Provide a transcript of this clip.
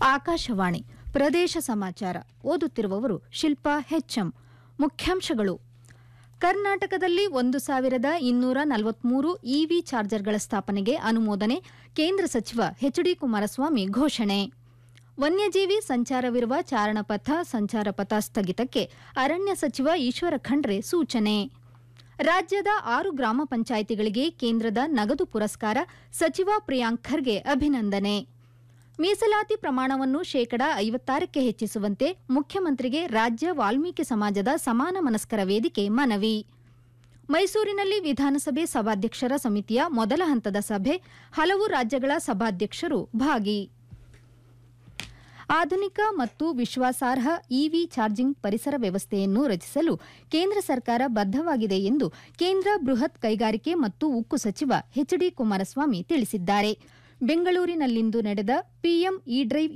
ಆಕಾಶವಾಣಿ ಪ್ರದೇಶ ಸಮಾಚಾರ ಓದುತ್ತಿರುವವರು ಶಿಲ್ಪಾ ಹೆಚ್ಎಂ. ಮುಖ್ಯಾಂಶಗಳು. ಕರ್ನಾಟಕದಲ್ಲಿ 1243 ಇವಿ ಚಾರ್ಜರ್ಗಳ ಸ್ಥಾಪನೆಗೆ ಅನುಮೋದನೆ. ಕೇಂದ್ರ ಸಚಿವ ಎಚ್ಡಿ ಕುಮಾರಸ್ವಾಮಿ ಘೋಷಣೆ. ವನ್ಯಜೀವಿ ಸಂಚಾರವಿರುವ ಚಾರಣಪಥ ಸಂಚಾರ ಪಥ ಸ್ಥಗಿತಕ್ಕೆ ಅರಣ್ಯ ಸಚಿವ ಈಶ್ವರ ಖಂಡ್ರೆ ಸೂಚನೆ. ರಾಜ್ಯದ 6 ಗ್ರಾಮ ಪಂಚಾಯಿತಿಗಳಿಗೆ ಕೇಂದ್ರದ ನಗದು ಪುರಸ್ಕಾರ. ಸಚಿವ ಪ್ರಿಯಾಂಕ್ ಖರ್ಗೆ ಅಭಿನಂದನೆ. ಮೀಸಲಾತಿ ಪ್ರಮಾಣವನ್ನು ಶೇಕಡಾ 56ಕ್ಕೆ ಹೆಚ್ಚಿಸುವಂತೆ ಮುಖ್ಯಮಂತ್ರಿಗೆ ರಾಜ್ಯ ವಾಲ್ಮೀಕಿ ಸಮಾಜದ ಸಮಾನ ಮನಸ್ಕರ ವೇದಿಕೆ ಮನವಿ. ಮೈಸೂರಿನಲ್ಲಿ ವಿಧಾನಸಭೆ ಸಭಾಧ್ಯಕ್ಷರ ಸಮಿತಿಯ ಮೊದಲ ಹಂತದ ಸಭೆ. ಹಲವು ರಾಜ್ಯಗಳ ಸಭಾಧ್ಯಕ್ಷರು ಭಾಗಿ. ಆಧುನಿಕ ಮತ್ತು ವಿಶ್ವಾಸಾರ್ಹ ಇವಿ ಚಾರ್ಜಿಂಗ್ ಪರಿಸರ ವ್ಯವಸ್ಥೆಯನ್ನು ರಚಿಸಲು ಕೇಂದ್ರ ಸರ್ಕಾರ ಬದ್ಧವಾಗಿದೆ ಎಂದು ಕೇಂದ್ರ ಬೃಹತ್ ಕೈಗಾರಿಕೆ ಮತ್ತು ಉಕ್ಕು ಸಚಿವ ಎಚ್ಡಿ ಕುಮಾರಸ್ವಾಮಿ ತಿಳಿಸಿದ್ದಾರೆ. ಬೆಂಗಳೂರಿನಲ್ಲಿಂದು ನಡೆದ ಪಿಎಂ ಇ ಡ್ರೈವ್